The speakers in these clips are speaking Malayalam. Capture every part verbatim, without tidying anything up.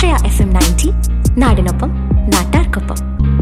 ആശ്രയ എഫ് എം നയൻറ്റി, നാടിനൊപ്പം നാട്ടാർക്കൊപ്പം.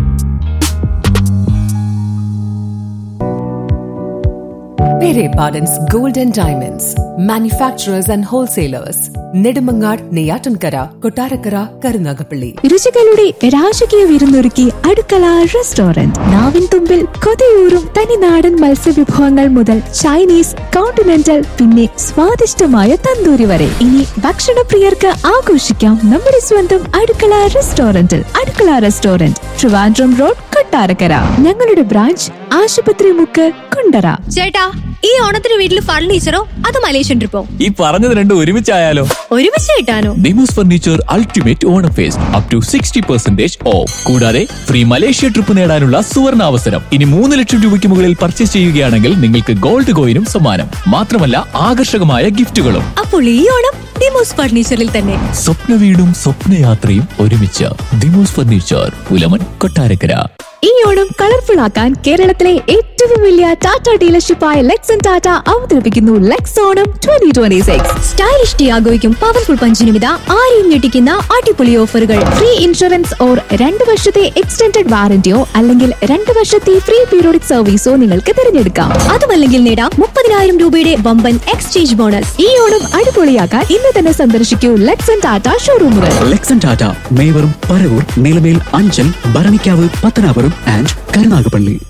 Pere Pardon's Gold and Diamonds, manufacturers and wholesalers. Nedumangad, Neyyattinkara, Kottarakkara, Karunagappally. രുചികളുടെ രാജകീയ വിരുന്നൊരുക്കി അടുക്കള റെസ്റ്റോറന്റ്. നാവിൻ തുമ്പിൽ കൊതിയൂറും തനിനാടൻ മത്സ്യവിഭവങ്ങൾ മുതൽ ചൈനീസ്, കോണ്ടിനെന്റൽ, പിന്നെ സ്വാദിഷ്ടമായ തന്തൂരി വരെ. ഇനി ഭക്ഷണപ്രിയർക്ക് ആഘോഷിക്കാം നമ്മുടെ സ്വന്തം അടുക്കള റെസ്റ്റോറന്റിൽ. അടുക്കള റെസ്റ്റോറന്റ്, ട്രിവാൻഡ്രം റോഡ്, കൊട്ടാരക്കര. ഞങ്ങളുടെ ബ്രാഞ്ച് ആശുപത്രി മുക്ക്, കുണ്ടറ. ചേട്ടാ, ഈ ഓണത്തിന് വീട്ടിൽ ഫർണിച്ചറോ അത് മലേഷ്യൻ ട്രിപ്പോ? ഈ പറഞ്ഞത് രണ്ടും ഒരുമിച്ചായാലോ? ഒരുമിച്ച് കിട്ടാനോ? Demos furniture ultimate Onam first up to sixty percentage of. കൂടാതെ ഫ്രീ മലേഷ്യ ട്രിപ്പ് നേടാനുള്ള സുവർണ അവസരം. ഇനി മൂന്ന് ലക്ഷം രൂപയ്ക്ക് മുകളിൽ പർച്ചേസ് ചെയ്യുകയാണെങ്കിൽ നിങ്ങൾക്ക് ഗോൾഡ് കോയിനും സമ്മാനം. മാത്രമല്ല ആകർഷകമായ ഗിഫ്റ്റുകളും. അപ്പോൾ ഈ ഓണം ഡിമോസ് ഫർണിച്ചറിൽ തന്നെ. സ്വപ്ന വീടും സ്വപ്നയാത്രയും ഒരുമിച്ച്. ഡിമോസ് ഫർണിച്ചർ, പുലമൺ, കൊട്ടാരക്കര. ഈ ഓണം കളർഫുൾ ആക്കാൻ കേരളത്തിലെ ഏറ്റവും വലിയ ടാറ്റ ഡീലർഷിപ്പായ ലെക്സൺ ടാറ്റ അവതരിപ്പിക്കുന്നു Lex Onam twenty twenty six. Stylish ടിയാഗോയ്ക്കും powerful പഞ്ചിനുമിത ആരെയും ഞെട്ടിക്കുന്ന അടിപൊളി ഓഫറുകൾ. ഫ്രീ ഇൻഷുറൻസ് ഓർ രണ്ട് വർഷത്തെ എക്സ്റ്റൻഡഡ് വാറന്റിയോ അല്ലെങ്കിൽ രണ്ട് വർഷത്തെ ഫ്രീ പീരിയോഡിക് സർവീസോ നിങ്ങൾക്ക് തിരഞ്ഞെടുക്കാം. അതുമല്ലെങ്കിൽ നേടാം മുപ്പതിനായിരം രൂപയുടെ വമ്പൻ എക്സ്ചേഞ്ച് ബോണസ്. ഈ ഓണം അടിപൊളിയാക്കാൻ ഇന്ന് തന്നെ സന്ദർശിക്കൂ ലെക്സൺ ടാറ്റ ഷോറൂമുകൾ. ലെക്സൺ ടാറ്റ മേവറും, പരവൂർ, നിലമേൽ, അഞ്ചൽ, ഭരണിക്കാവ്, പത്തനാപുരം ആൻഡ് കരുനാഗപ്പള്ളി.